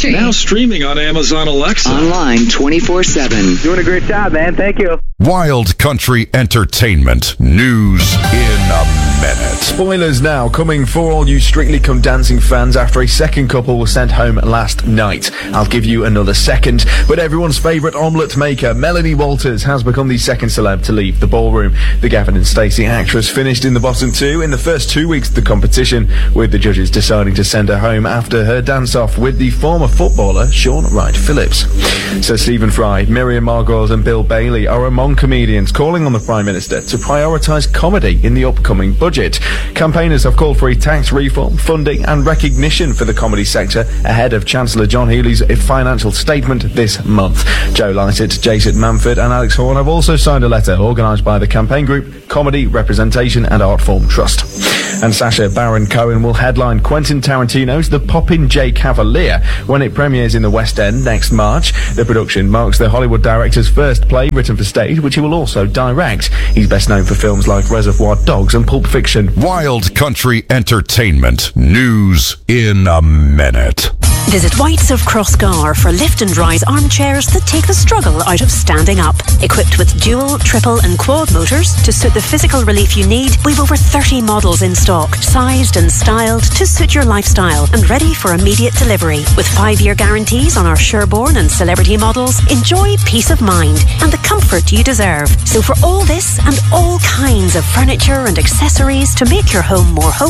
Country. Now streaming on Amazon Alexa. Online 24/7. Doing a great job, man. Thank you. Wild Country Entertainment. News in a minute. Spoilers now coming for all you Strictly Come Dancing fans after a second couple was sent home last night. I'll give you another second. But everyone's favourite omelette maker, Melanie Walters, has become the second celeb to leave the ballroom. The Gavin and Stacey actress finished in the bottom two in the first 2 weeks of the competition, with the judges deciding to send her home after her dance-off with the former footballer Sean Wright-Phillips. Sir Stephen Fry, Miriam Margolyes and Bill Bailey are among comedians calling on the Prime Minister to prioritise comedy in the upcoming budget. Campaigners have called for a tax reform, funding and recognition for the comedy sector ahead of Chancellor John Healey's financial statement this month. Joe Lycett, Jason Manford and Alex Horn have also signed a letter organised by the campaign group Comedy, Representation and Art Form Trust. And Sacha Baron Cohen will headline Quentin Tarantino's The Popinjay Cavalier when it premieres in the West End next March. The production marks the Hollywood director's first play written for stage, which he will also direct. He's best known for films like Reservoir Dogs and Pulp Fiction. Wild Country Entertainment. News in a minute. Visit Whites of Crossgar for lift and rise armchairs that take the struggle out of standing up. Equipped with dual, triple and quad motors to suit the physical relief you need, we've over 30 models in stock, sized and styled to suit your lifestyle and ready for immediate delivery. With 5-year guarantees on our Sherborne and Celebrity models, enjoy peace of mind and the comfort you deserve. So for all this and all kinds of furniture and accessories to make your home more